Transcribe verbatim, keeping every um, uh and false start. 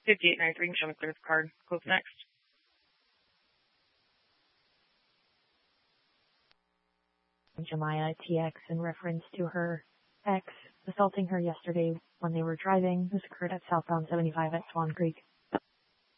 fifty-eight ninety-three, can show me clear the card. Close next. Jemiah T X in reference to her ex assaulting her yesterday when they were driving. This occurred at southbound seventy-five at Swan Creek.